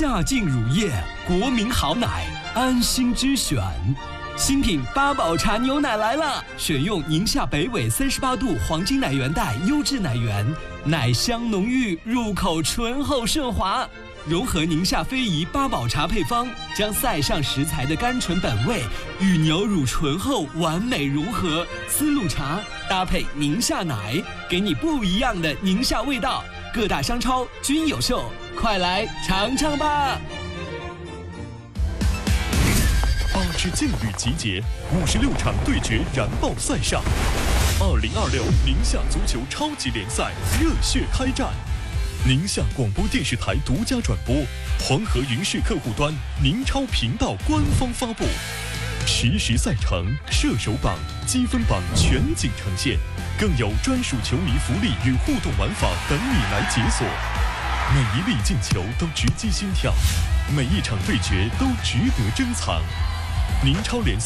夏净乳液，国民好奶，安心之选。新品八宝茶牛奶来了，选用宁夏北纬38度黄金奶源带优质奶源，奶香浓郁，入口醇厚顺滑。融合宁夏非遗八宝茶配方，将塞上食材的甘醇本味与牛乳醇厚完美融合，丝路茶搭配宁夏奶，给你不一样的宁夏味道。各大商超均有售，快来尝尝吧 ！8支劲旅集结，56场对决燃爆赛上，2026宁夏足球超级联赛热血开战。宁夏广播电视台独家转播，黄河云视客户端宁超频道官方发布，实时赛程、射手榜、积分榜全景呈现，更有专属球迷福利与互动玩法等你来解锁。每一粒进球都直击心跳，每一场对决都值得珍藏。宁超联赛